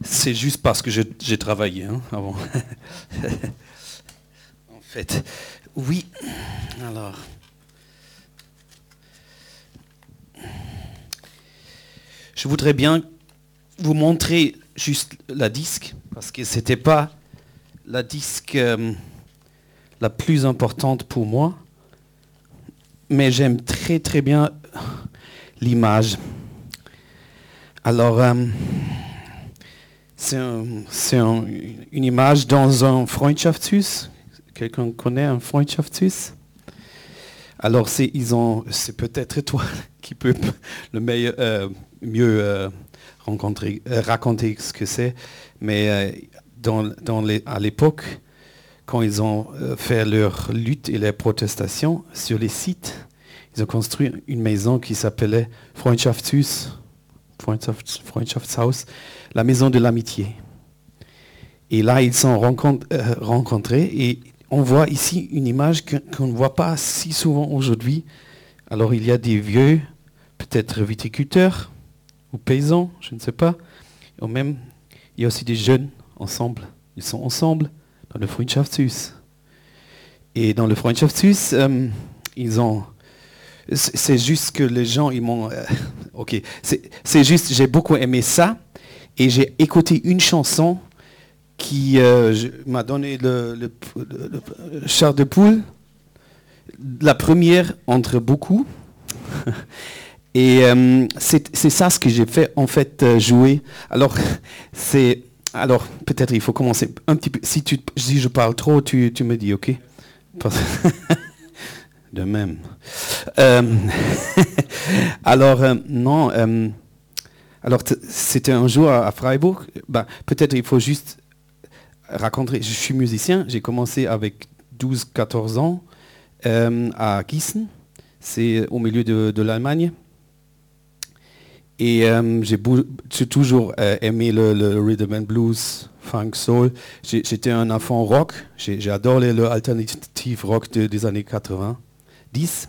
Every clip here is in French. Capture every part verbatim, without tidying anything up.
C'est juste parce que je- j'ai travaillé hein, avant. En fait, oui. Alors, je voudrais bien vous montrer juste la disque, parce que c'était pas la disque euh, la plus importante pour moi, mais j'aime très très bien l'image. Alors, euh, c'est, un- c'est un- une image dans un Freundschaftshus. Quelqu'un connaît un Freundschaftshus? Alors, c'est, ils ont, c'est peut-être toi qui peut le meilleur, euh, mieux euh, rencontrer, euh, raconter ce que c'est. Mais euh, dans, dans les, à l'époque, quand ils ont euh, fait leur lutte et leur protestation sur les sites, ils ont construit une maison qui s'appelait Freundschaftshus, Freundschafts- Freundschaftshaus, la maison de l'amitié. Et là, ils sont rencontre- euh, rencontrés et on voit ici une image que- qu'on ne voit pas si souvent aujourd'hui. Alors, il y a des vieux, peut-être viticulteurs ou paysans, je ne sais pas. Ou même, il y a aussi des jeunes ensemble. Ils sont ensemble dans le Freundschaftshus. Et dans le Freundschaftshus, euh, ils ont... C'est c'est juste que les gens, ils m'ont... euh, ok, c'est c'est juste, j'ai beaucoup aimé ça. Et j'ai écouté une chanson qui euh, je- m'a donné le, le, le- le chair de poule. La première entre beaucoup. Et euh, c'est c'est ça ce que j'ai fait en fait euh, jouer. Alors c'est alors peut-être il faut commencer un petit peu. Si tu si je parle trop, tu, tu me dis ok. Parce- De même. Euh, alors euh, non. euh, alors t- c'était un jour à, à Freiburg. Ben, peut-être il faut juste raconter. Je suis musicien. J'ai commencé avec douze quatorze ans euh, à Gießen. C'est au milieu de, de l'Allemagne. Et euh, j'ai, bou- j'ai toujours euh, aimé le, le rhythm and blues, funk, soul. J'ai- j'étais un enfant rock. J'ai, j'ai adoré le alternative rock de- des années quatre-vingt-dix.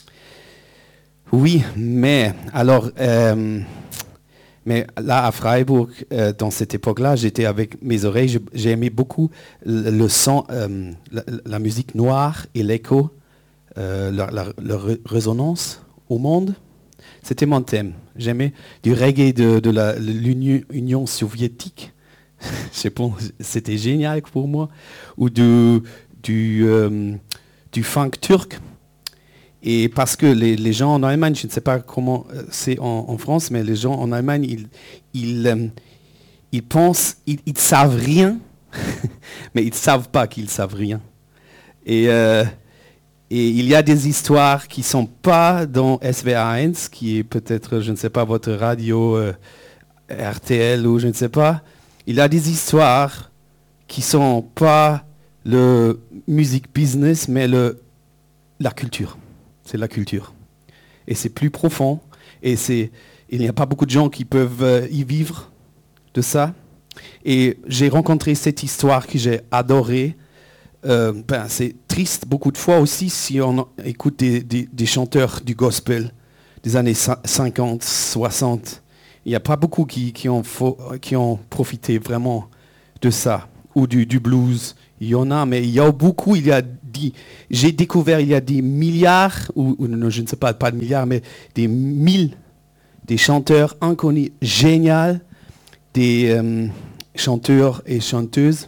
Oui, mais alors, euh, mais là à Freiburg, euh, dans cette époque-là, j'étais avec mes oreilles. Je- j'ai aimé beaucoup le, le son, euh, la, la musique noire et l'écho, euh, la, la- la re- résonance au monde. C'était mon thème. J'aimais du reggae de, de la, l'Union Union soviétique. Je sais pas, c'était génial pour moi. Ou du, du, euh, du funk turc. Et parce que les, les gens en Allemagne, je ne sais pas comment euh, c'est en, en France, mais les gens en Allemagne, ils, ils, euh, ils pensent, ils, ils savent rien, mais ils ne savent pas qu'ils savent rien. Et, euh, et il y a des histoires qui ne sont pas dans S W R un, qui est peut-être, je ne sais pas, votre radio euh, R T L ou je ne sais pas. Il y a des histoires qui ne sont pas le music business, mais le, la culture. C'est la culture. Et c'est plus profond. Et c'est, il n'y a pas beaucoup de gens qui peuvent euh, y vivre de ça. Et j'ai rencontré cette histoire que j'ai adorée. Euh, ben, c'est triste beaucoup de fois aussi si on écoute des, des- des chanteurs du gospel des années cinquante, soixante. Il n'y a pas beaucoup qui, qui ont, fo- qui ont profité vraiment de ça. Ou du, du blues. Il y en a, mais il y a beaucoup. Il y a dit, j'ai découvert il y a des milliards, ou, ou non, je ne sais pas, pas de milliards, mais des mille, des chanteurs inconnus, géniaux, des euh, chanteurs et chanteuses,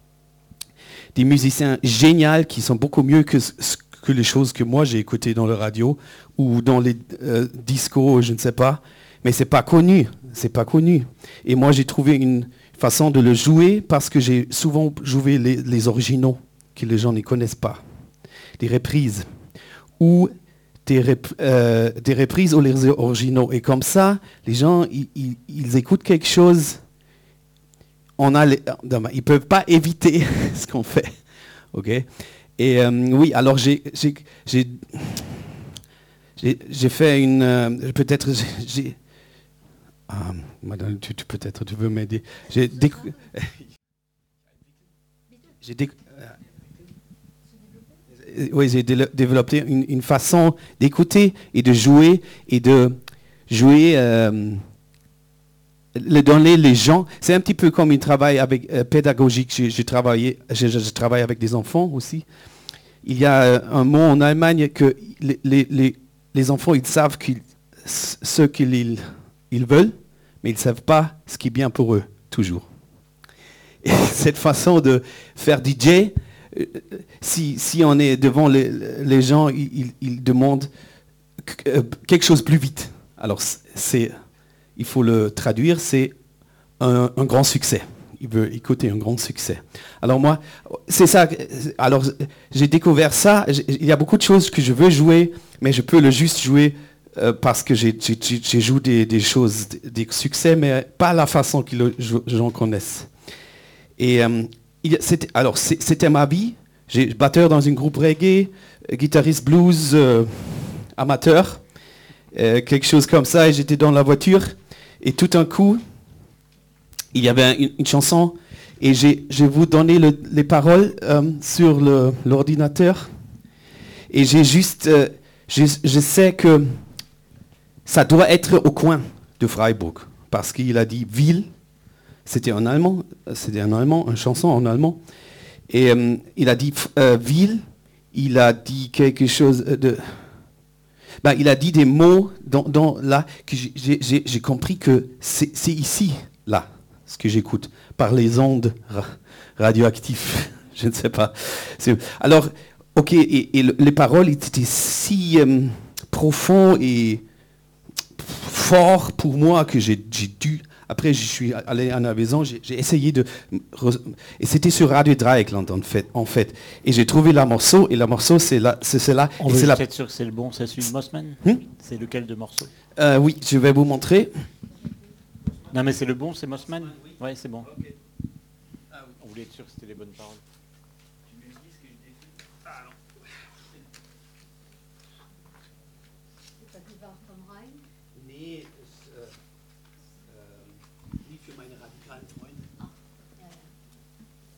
des musiciens géniaux qui sont beaucoup mieux que, ce- que les choses que moi j'ai écoutées dans le radio ou dans les euh, discos, je ne sais pas. Mais c'est pas connu, c'est pas connu. Et moi j'ai trouvé une façon de le jouer parce que j'ai souvent joué les, les originaux que les gens ne connaissent pas, des reprises ou des, rep- euh, des reprises ou les originaux. Et comme ça, les gens ils, ils- ils écoutent quelque chose. On a les, ils peuvent pas éviter ce qu'on fait, ok. Et euh, oui, alors j'ai j'ai j'ai j'ai- j'ai fait une euh, peut-être j'ai, j'ai- ah, madame, tu, tu- peut-être tu veux m'aider. J'ai décou- j'ai déc- euh, oui, j'ai dé- développé une, une façon d'écouter et de jouer et de jouer. euh, le donner les gens, c'est un petit peu comme un travail avec, euh, pédagogique. J'ai, j'ai travaillé, je, je travaille avec des enfants aussi. Il y a euh, un mot en Allemagne que les, les, les, les enfants, ils savent qu'ils, ce qu'ils ils veulent, mais ils ne savent pas ce qui est bien pour eux, toujours. Et cette façon de faire D J, euh, si, si on est devant les, les gens, ils, ils demandent quelque chose plus vite. Alors, c'est, il faut le traduire, c'est un, un grand succès. Il veut écouter un grand succès. Alors moi, c'est ça. Alors, j'ai découvert ça. Il y a beaucoup de choses que je veux jouer, mais je peux le juste jouer euh, parce que j'ai, j'ai, j'ai joué des, des choses, des succès, mais pas la façon que les gens connaissent. Et euh, il, c'était, alors, c'était ma vie. J'ai batteur dans un groupe reggae, guitariste blues euh, amateur, euh, quelque chose comme ça. Et j'étais dans la voiture. Et tout d'un coup, il y avait une, une chanson. Et j'ai, je vais vous donner le, les paroles euh, sur le, l'ordinateur. Et j'ai juste... Euh, je, je sais que ça doit être au coin de Freiburg. Parce qu'il a dit « ville ». C'était en allemand, c'était en allemand, une chanson en allemand. Et euh, il a dit euh, ville, il a dit quelque chose de... Ben, il a dit des mots dans, dans, là que j'ai, j'ai, j'ai compris que c'est, c'est ici, là, ce que j'écoute, par les ondes ra- radioactives. Je ne sais pas. C'est, alors, ok, et, et le, les paroles étaient si euh, profondes et fortes pour moi que j'ai, j'ai dû... Après, je suis allé à la maison, j'ai, j'ai essayé de... Et c'était sur Radio Dreieckland, en fait. En fait. Et j'ai trouvé la morceau, et la morceau, c'est là. C'est, c'est là On et veut c'est juste la... être sûr que c'est le bon, c'est celui de Mossman. Hmm C'est lequel de morceau? euh, Oui, je vais vous montrer. Non, mais c'est le bon, c'est Mossman. Oui, c'est bon. Okay. On voulait être sûr que c'était les bonnes paroles. Tu me dis ce que je défais. Ah non.